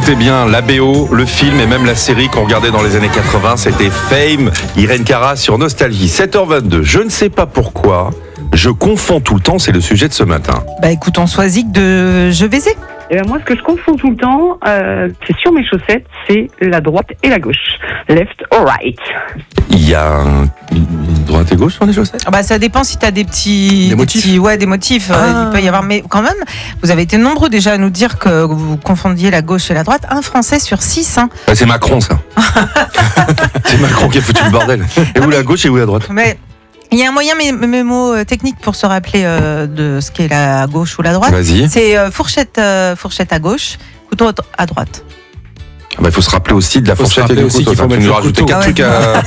écoutez bien, la BO, le film et même la série qu'on regardait dans les années 80, c'était Fame, Irène Cara sur Nostalgie. 7h22, je ne sais pas pourquoi, je confonds tout le temps, c'est le sujet de ce matin. Bah écoute, on Soisic de Je Baiser. Moi, ce que je confonds tout le temps, c'est sur mes chaussettes, c'est la droite et la gauche. Left or right. Il y a une droite et gauche sur les chaussettes ? Bah ça dépend si t'as des motifs. Des motifs. Il peut y avoir, mais quand même, vous avez été nombreux déjà à nous dire que vous confondiez la gauche et la droite. Un Français sur 6. Hein. Bah, c'est Macron, ça. C'est Macron qui a foutu le bordel. Et où la gauche et où la droite ? Mais il y a un moyen technique pour se rappeler de ce qu'est la gauche ou la droite. Vas-y. C'est fourchette à gauche, couteau à droite. Bah, il faut se rappeler aussi de la fourchette et du couteau. Faut Tu nous rajouter 4 trucs à...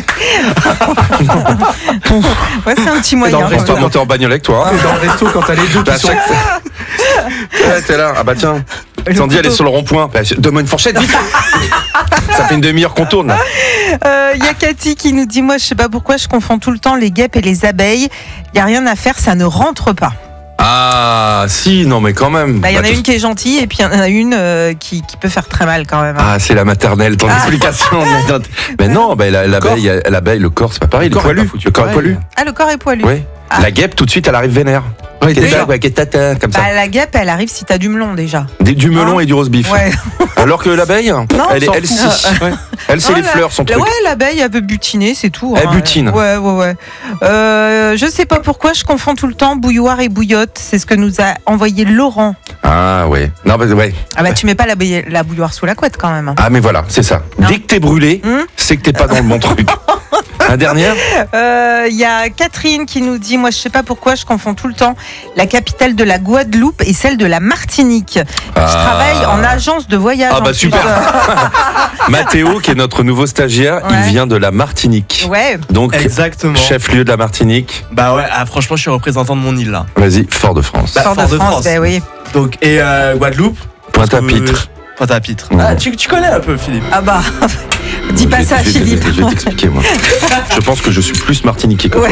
Ouais, c'est un petit moyen. Dans le resto, quand t'es en bagnole avec toi. Dans le resto, quand t'as les deux qui sont... Ouais, t'es là. Ah bah tiens. Sandy, elle est sur le rond-point. Bah, donne-moi une fourchette, vite. Ça fait une demi-heure qu'on tourne. Il y a Cathy qui nous dit, moi je sais pas pourquoi je confonds tout le temps les guêpes et les abeilles. Il y a rien à faire, ça ne rentre pas. Ah si, non mais quand même. Bah, il y en a une qui est gentille et puis il y en a une qui peut faire très mal quand même. Ah, c'est la maternelle, ton explication. Mais non, bah, l'abeille, le corps, c'est pas pareil. Le corps est poilu. Ah, le corps est poilu. Oui. Ah. La guêpe, tout de suite, elle arrive vénère. Ouais, Comme ça. Bah, la guêpe, elle arrive si t'as du melon déjà. Du melon et du roast beef. Ouais. Alors que l'abeille, elle c'est les fleurs, son truc. Ouais, l'abeille, elle veut butiner, c'est tout. Elle butine. Ouais. Je sais pas pourquoi je confonds tout le temps bouilloire et bouillotte. C'est ce que nous a envoyé Laurent. Ah ouais. Non, bah ouais. Ah bah tu mets pas la bouilloire sous la couette quand même. Ah mais voilà, c'est ça. Non. Dès que t'es brûlé, c'est que t'es pas dans le bon truc. Un dernier ? Il y a Catherine qui nous dit, moi je sais pas pourquoi je confonds tout le temps la capitale de la Guadeloupe et celle de la Martinique. Je travaille en agence de voyage. Ah bah super. Mathéo, qui est notre nouveau stagiaire, il vient de la Martinique. Ouais. Donc exactement. Chef-lieu de la Martinique. Bah ouais, franchement je suis représentant de mon île là. Vas-y, Fort-de-France. Fort-de-France, bah oui. Donc et Guadeloupe. Pointe-à-Pitre. Pointe-à-Pitre. Ouais. Ah, tu connais un peu Philippe. Ah bah, dis pas ça Philippe. Je vais t'expliquer moi. Je pense que je suis plus martiniquais que toi.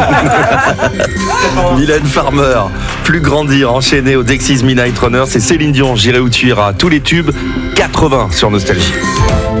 Mylène Farmer, Plus grandir, enchaîné au Dexys Midnight Runner, c'est Céline Dion, J'irai où tu iras, tous les tubes 80 sur Nostalgie.